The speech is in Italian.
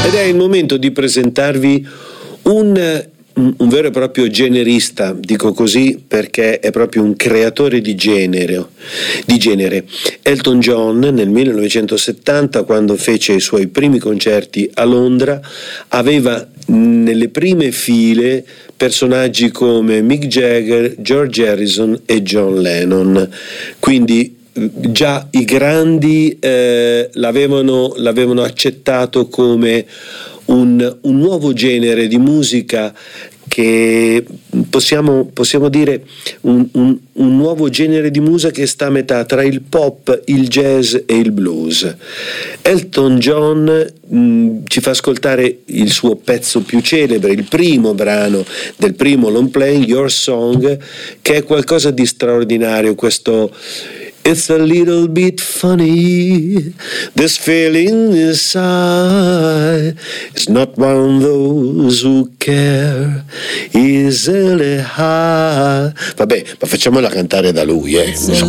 Ed è il momento di presentarvi un vero e proprio generista, dico così perché è proprio un creatore di genere. Elton John nel 1970, quando fece i suoi primi concerti a Londra, aveva nelle prime file personaggi come Mick Jagger, George Harrison e John Lennon, quindi già i grandi l'avevano accettato come un nuovo genere di musica, che possiamo dire un nuovo genere di musica che sta a metà tra il pop, il jazz e il blues. Elton John ci fa ascoltare il suo pezzo più celebre, il primo brano del primo long play, Your Song, che è qualcosa di straordinario. Questo It's a little bit funny, this feeling inside. It's not one of those who care easily high. Vabbè, ma facciamola cantare da lui, It's a